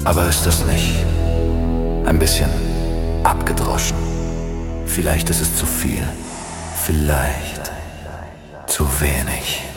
Aber ist das nicht ein bisschen abgedroschen? Vielleicht ist es zu viel, vielleicht zu wenig.